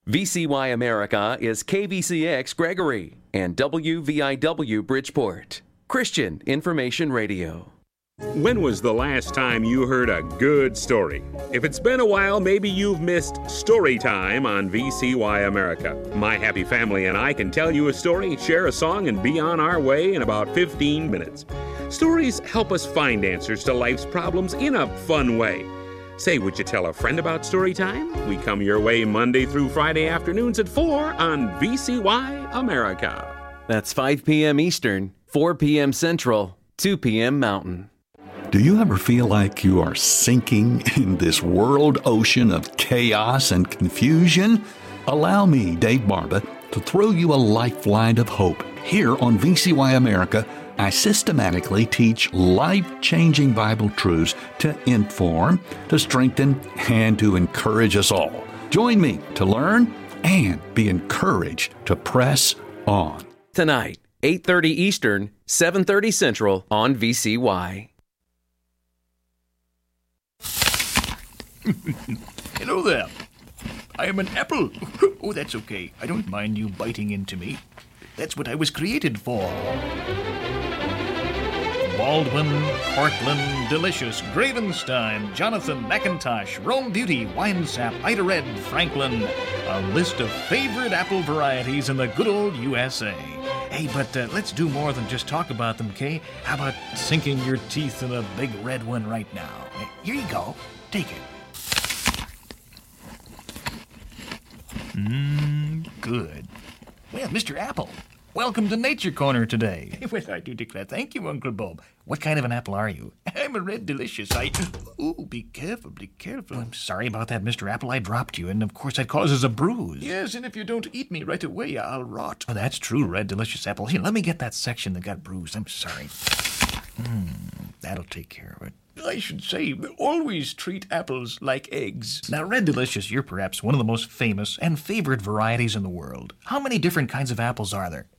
VCY America is KVCX Gregory and WVIW Bridgeport. Christian Information Radio. When was the last time you heard a good story? If it's been a while, maybe you've missed Story Time on VCY America. My happy family and I can tell you a story, share a song, and be on our way in about 15 minutes. Stories help us find answers to life's problems in a fun way. Say, would you tell a friend about Story Time? We come your way Monday through Friday afternoons at 4 on VCY America. That's 5 p.m. Eastern, 4 p.m. Central, 2 p.m. Mountain. Do you ever feel like you are sinking in this world ocean of chaos and confusion? Allow me, Dave Barba, to throw you a lifeline of hope. Here on VCY America, I systematically teach life-changing Bible truths to inform, to strengthen, and to encourage us all. Join me to learn and be encouraged to press on. Tonight, 8:30 Eastern, 7:30 Central on VCY. Hello there. I am an apple. Oh, that's okay. I don't mind you biting into me. That's what I was created for. Baldwin, Cortland, Delicious, Gravenstein, Jonathan, McIntosh, Rome Beauty, Winesap, Ida Red, Franklin. A list of favorite apple varieties in the good old USA. Hey, but let's do more than just talk about them, Kay. How about sinking your teeth in a big red one right now? Here you go. Take it. Good. Well, Mr. Apple, welcome to Nature Corner today. Well, I do declare. Thank you, Uncle Bob. What kind of an apple are you? I'm a red delicious. Ooh, be careful, be careful. I'm sorry about that, Mr. Apple. I dropped you, and of course that causes a bruise. Yes, and if you don't eat me right away, I'll rot. Oh, that's true, red delicious apple. Here, let me get that section that got bruised. I'm sorry. That'll take care of it. I should say, always treat apples like eggs. Now, Red Delicious, you're perhaps one of the most famous and favorite varieties in the world. How many different kinds of apples are there?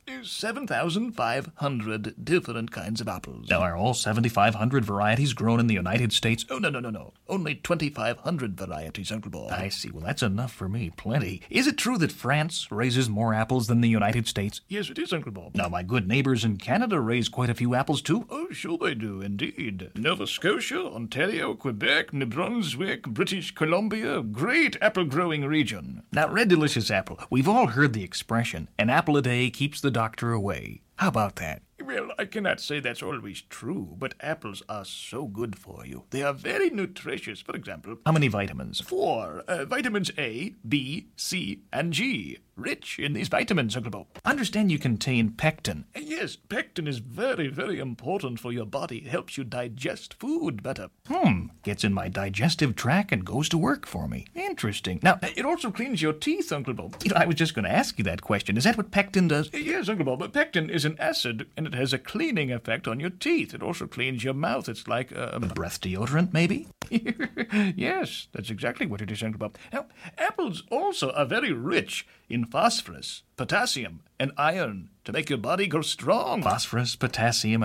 7,500 different kinds of apples. Now, are all 7,500 varieties grown in the United States? Oh, no. Only 2,500 varieties, Uncle Bob. I see. Well, that's enough for me. Plenty. Is it true that France raises more apples than the United States? Yes, it is, Uncle Bob. Now, my good neighbors in Canada raise quite a few apples, too. Oh, sure they do, indeed. Nova Scotia, Ontario, Quebec, New Brunswick, British Columbia, great apple-growing region. Now, Red Delicious Apple, we've all heard the expression, an apple a day keeps the doctor away. How about that? Well, I cannot say that's always true, but apples are so good for you. They are very nutritious. For example, how many vitamins? 4. Vitamins A, B, C, and G. Rich in these vitamins, Uncle Bob. Understand you contain pectin. Yes, pectin is very, very important for your body. It helps you digest food better. Gets in my digestive tract and goes to work for me. Interesting. Now, it also cleans your teeth, Uncle Bob. I was just going to ask you that question. Is that what pectin does? Yes, Uncle Bob, but pectin is an acid, and it has a cleaning effect on your teeth. It also cleans your mouth. It's like a breath deodorant, maybe? Yes, that's exactly what it is, Uncle Bob. Now, apples also are very rich in phosphorus, potassium, and iron to make your body grow strong. Phosphorus, potassium,